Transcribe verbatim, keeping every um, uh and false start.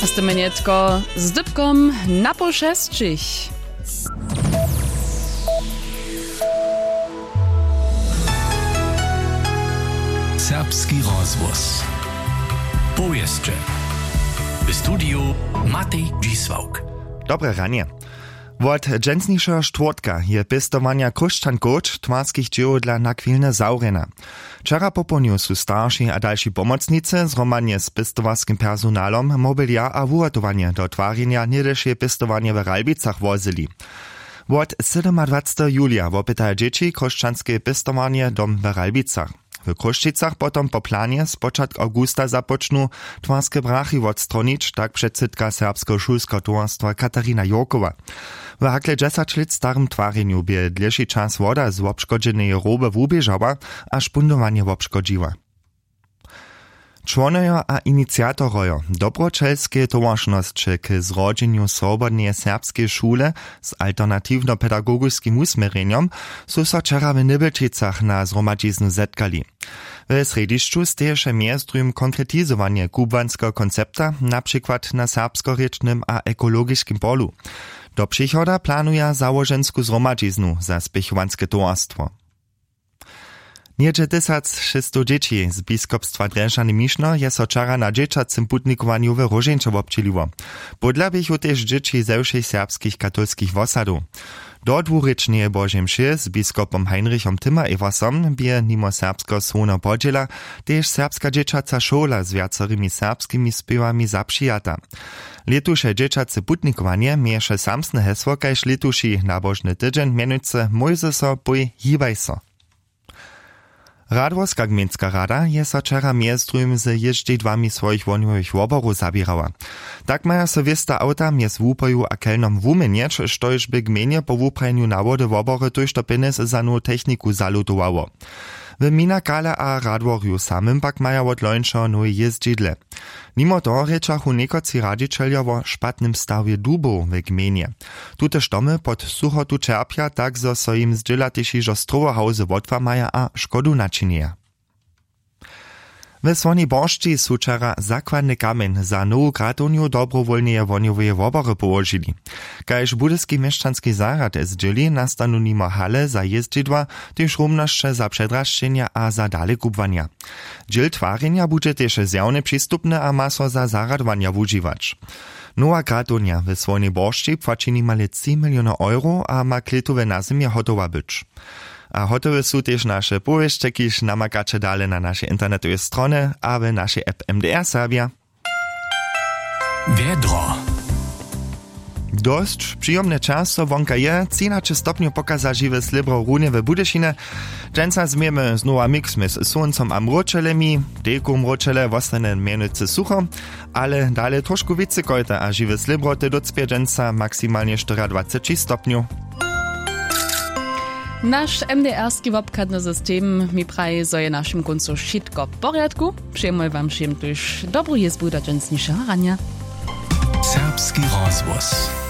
Stymenietko z dybkom na po šestčich. Serbski rozvoz. Powieszcze. W studiu Matej Dzisłauk. Dobre ranie. Wot dżęsniejsza štwórtka je pestowania krušćankoč twarskich dzieł dla nakwilne zaurena. Wczera po południu su starsi a dalsi pomocnicy zromadnie z pestowarskim personalom mobilia a wuhatowanie do twarenia niedejšie pestowanie w Ralbicach wozili. Wot dwudziestego siódmego julia wopytaje dzieci krušćanskie pestowanie dom w Ralbicach. W Kruščicach potom po planie z początku augusta zapocznu twarskie brachy odstronić, tak przedsydka Serbskiego szulskiego towarstwa Katarina Jokowa. W hakle dziesięć lat starym twareniu by dlejszy czas woda z obszkodženej roby wubieżała, a špundowanie obszkodziła. Członojo a inicjatorojo dobročelskie towaršnosće k zrodźeniu swobodnej serbskiej szule z alternatywno-pedagogickim usmiereniem su so wczera w Nybelčicach na zromadziznu zetkali. W središću steješe mjestrujum konkretizowanie kubanskiego koncepta, na przykład na serbskorečnym a ekologicznym polu. Do przychoda planuje założensku zromadziznu za spěchowanskie towarstwo. Niedzie tysac sześćset dzieci z biskupstwa Drężany-Mišno je so wczera na dzieciacym putnikowaniu w Rożeńcze občiliło. Podla bychu też dzieci ze všech serbskich katolskich wosadów. Do dwurycznej Bożej mszy z biskupom Heinrichom Timmer Eversom bie mimo serbskiego słona podziela też serbska dzieciaca szkola z wiacorymi serbskimi śpiewami zapřijata. Letuše dzieciace putnikowanie mieše samsne hesło, kajż letuši nabożny tydzień mianujce Mojze so, boj, hibaj so. Radworska gminska rada je so wczera mjestrujum z jeźdźidłami swoich woniowych woborów zabierała. Tak maja so wiesta auta mjez wupoju a kelnom wumienieć, štož by gminie po wupreniu nawody wobory tuż to pines za nowu techniku zalutowało. W Minakale a Radworju samym pak maja od lończo nowe jeździdle. Mimo to rečachu niekoci radzicielja o špatnym stawie dubów w gminie. Tute štomy pod suchotu čerpja, tak zo so im zdzielatyši, że strowohauzy wotwa maja a škodu načinieja. W Słoni Boršči su wczera zakładny kamień za nowu gratuniu dobrowolneje wonioweje wobory położyli. Kajż budyski mieszczanski zarad zdzieli nastanu nimo hale za jeździdła, tyż rumnošće za przedraszczenia a za dale kubwania. Dziel twarenia bude też zjawne przystupne a ma so za zaradwania wužiwać. Nowa gratunia w Słoni Boršči płaci nimale trzy miliony euro, a ma klitowe na zimie hotowa być. A hotowe su też nasze powieście, kiż namakacie dalej na naszej internetowej stronie, a w naszej app M D R Serbia. Wiedro. Dość przyjemne czaso wonka je, trzynaście stopniu pokaza żywe slibro runie w Budyšine. Dżęca zmiemy znowa mix z słońcem a mročelemi, deku mročele wostane mianujce sucho, ale dalej troszkę więcej kojta a żywe slibro te docpie dżęca maksymalnie dwadzieścia cztery stopniu. Nasz M D R-ski wobkadny system mi praje, zo je naszym końcu wszystko w porядku. Przyjmuję wam všem tuż dobrą jezbu do dżęsniejszego rania. Serbski rozvoz.